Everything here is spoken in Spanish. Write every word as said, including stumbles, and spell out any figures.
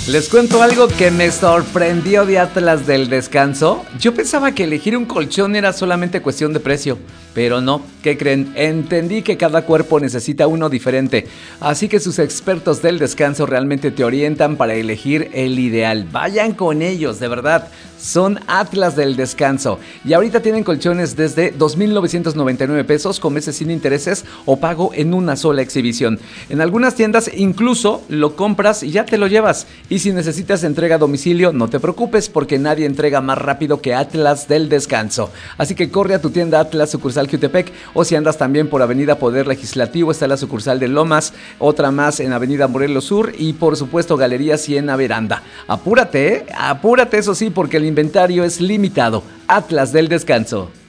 Les cuento algo que me sorprendió de Atlas del Descanso. Yo pensaba que elegir un colchón era solamente cuestión de precio, pero no. ¿Qué creen? Entendí que cada cuerpo necesita uno diferente, así que sus expertos del descanso realmente te orientan para elegir el ideal. Vayan con ellos, de verdad. Son Atlas del Descanso y ahorita tienen colchones desde dos mil novecientos noventa y nueve pesos con meses sin intereses o pago en una sola exhibición. En algunas tiendas incluso lo compras y ya te lo llevas. Y si necesitas entrega a domicilio, no te preocupes porque nadie entrega más rápido que Atlas del Descanso. Así que corre a tu tienda Atlas sucursal Jutepec, o si andas también por Avenida Poder Legislativo está la sucursal de Lomas, otra más en Avenida Morelos Sur y por supuesto Galería Siena Veranda. Apúrate, ¿eh? Apúrate, eso sí, porque el inventario es limitado. Atlas del Descanso.